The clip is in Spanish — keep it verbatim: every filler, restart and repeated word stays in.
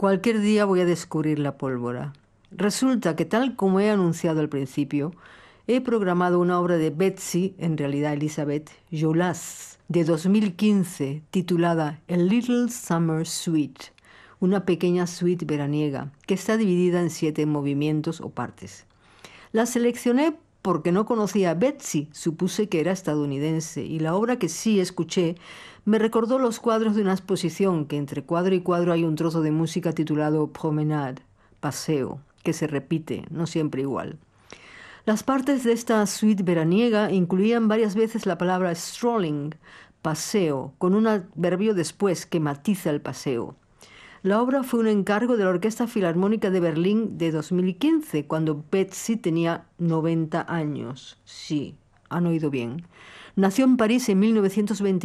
Cualquier día voy a descubrir la pólvora. Resulta que, tal como he anunciado al principio, he programado una obra de Betsy, en realidad Elizabeth Jolas, de dos mil quince, titulada A Little Summer Suite, una pequeña suite veraniega, que está dividida en siete movimientos o partes. La seleccioné porque no conocía a Betsy, supuse que era estadounidense, y la obra que sí escuché me recordó los cuadros de una exposición, que entre cuadro y cuadro hay un trozo de música titulado Promenade, paseo, que se repite, no siempre igual. Las partes de esta suite veraniega incluían varias veces la palabra strolling, paseo, con un adverbio después que matiza el paseo. La obra fue un encargo de la Orquesta Filarmónica de Berlín de dos mil quince, cuando Betsy tenía noventa años. Sí, han oído bien. Nació en París en mil novecientos veinte.